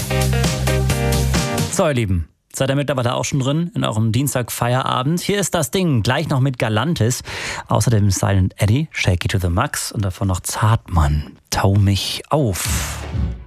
So, ihr Lieben, seid ihr mittlerweile auch schon drin in eurem Dienstag-Feierabend? Hier ist das Ding, gleich noch mit Galantis. Außerdem Silent Eddie, Shake It to the Max und davon noch Zartmann, Tau mich auf.